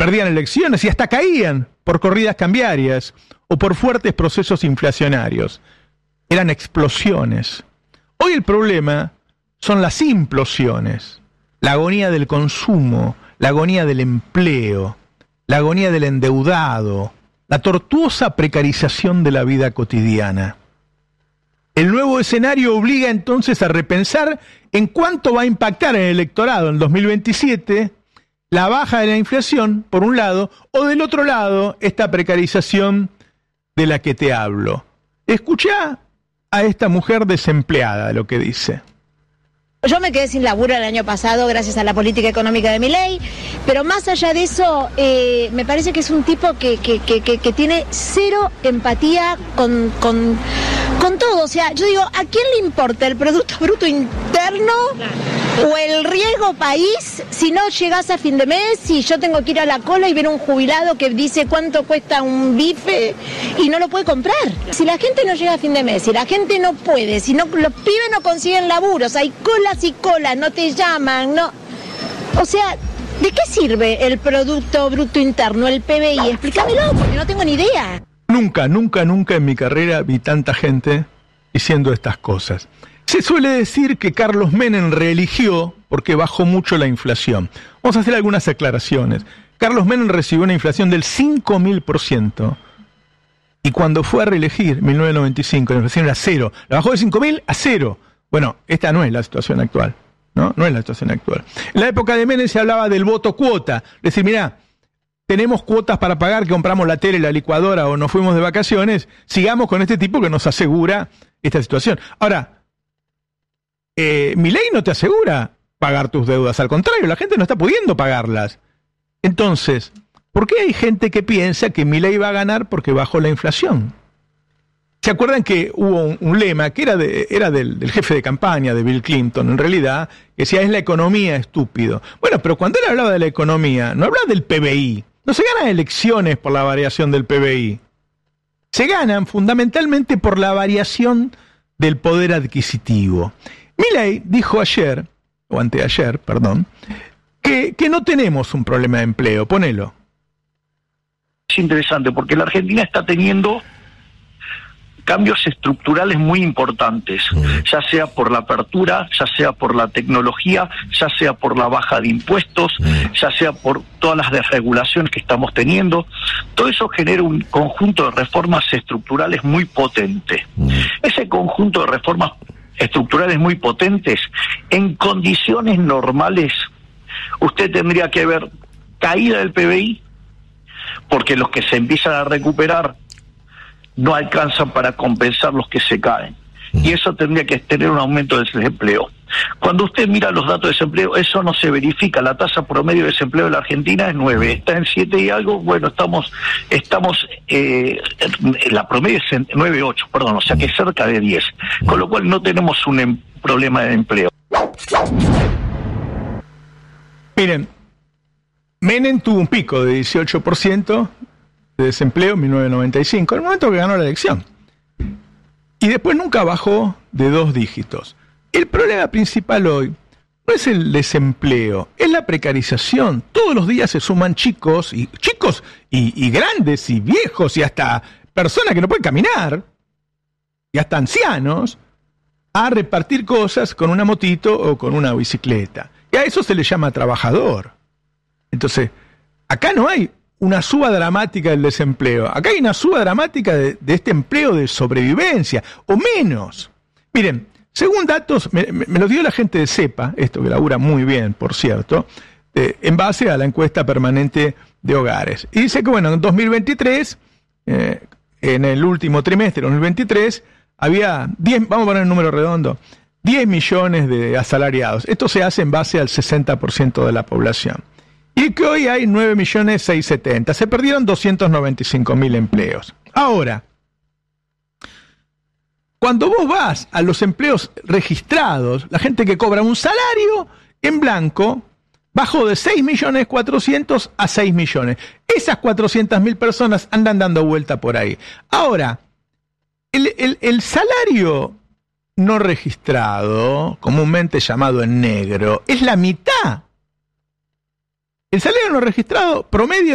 perdían elecciones y hasta caían por corridas cambiarias o por fuertes procesos inflacionarios. Eran explosiones. Hoy el problema son las implosiones, la agonía del consumo, la agonía del empleo, la agonía del endeudado, la tortuosa precarización de la vida cotidiana. El nuevo escenario obliga entonces a repensar en cuánto va a impactar en el electorado en 2027 la baja de la inflación, por un lado, o del otro lado, esta precarización de la que te hablo. Escuchá a esta mujer desempleada lo que dice. Yo me quedé sin laburo el año pasado gracias a la política económica de Milei, pero más allá de eso, me parece que es un tipo que tiene cero empatía con todo. O sea, yo digo, ¿a quién le importa el Producto Bruto Interno o el riesgo país si no llegás a fin de mes y yo tengo que ir a la cola y ver un jubilado que dice cuánto cuesta un bife y no lo puede comprar? Si la gente no llega a fin de mes, si la gente no puede, si no, los pibes no consiguen laburos, hay colas y colas, no te llaman, no. O sea, ¿de qué sirve el Producto Bruto Interno, el PBI? Explícamelo, porque no tengo ni idea. Nunca en mi carrera vi tanta gente diciendo estas cosas. Se suele decir que Carlos Menem reeligió porque bajó mucho la inflación. Vamos a hacer algunas aclaraciones. Carlos Menem recibió una inflación del 5.000%. Y cuando fue a reelegir, en 1995, la inflación era cero. La bajó de 5.000 a cero. Bueno, esta no es la situación actual. No es la situación actual. En la época de Menem se hablaba del voto cuota. Es decir, mirá, tenemos cuotas para pagar, que compramos la tele, la licuadora o nos fuimos de vacaciones. Sigamos con este tipo que nos asegura esta situación. Ahora, Milei no te asegura pagar tus deudas. Al contrario, la gente no está pudiendo pagarlas. Entonces, ¿por qué hay gente que piensa que Milei va a ganar porque bajó la inflación? ¿Se acuerdan que hubo un lema que era del jefe de campaña de Bill Clinton, en realidad, que decía, es la economía, estúpido? Bueno, pero cuando él hablaba de la economía, no hablaba del PBI. No se ganan elecciones por la variación del PBI. Se ganan fundamentalmente por la variación del poder adquisitivo. Milei dijo ayer, o anteayer, perdón, que no tenemos un problema de empleo. Ponelo. Es interesante porque la Argentina está teniendo cambios estructurales muy importantes, ya sea por la apertura, ya sea por la tecnología, ya sea por la baja de impuestos, ya sea por todas las desregulaciones que estamos teniendo. Todo eso genera un conjunto de reformas estructurales muy potente. Ese conjunto de reformas estructurales muy potentes, en condiciones normales, usted tendría que ver caída del PBI, porque los que se empiezan a recuperar no alcanzan para compensar los que se caen. Y eso tendría que tener un aumento del desempleo. Cuando usted mira los datos de desempleo, eso no se verifica. La tasa promedio de desempleo de la Argentina es 9. Está en 7 y algo. Bueno, la promedio es en 9,8, perdón, o sea que es cerca de 10. Con lo cual no tenemos un problema de empleo. Miren, Menem tuvo un pico de 18% de desempleo en 1995, en el momento que ganó la elección. Y después nunca bajó de 2 dígitos. El problema principal hoy no es el desempleo, es la precarización. Todos los días se suman chicos y grandes y viejos y hasta personas que no pueden caminar y hasta ancianos a repartir cosas con una motito o con una bicicleta. Y a eso se le llama trabajador. Entonces, acá no hay una suba dramática del desempleo. Acá hay una suba dramática de este empleo de sobrevivencia, o menos. Miren, según datos, me lo dio la gente de CEPA, esto que labura muy bien, por cierto, en base a la encuesta permanente de hogares. Y dice que, bueno, en 2023, en el último trimestre de 2023, había 10, vamos a poner un número redondo, 10 millones de asalariados. Esto se hace en base al 60% de la población. Y que hoy hay 9.670.000. Se perdieron 295.000 empleos. Ahora, cuando vos vas a los empleos registrados, la gente que cobra un salario en blanco bajó de 6.400.000 a 6 millones. Esas 400.000 personas andan dando vuelta por ahí. Ahora, el salario no registrado, comúnmente llamado en negro, es la mitad. El salario no registrado promedio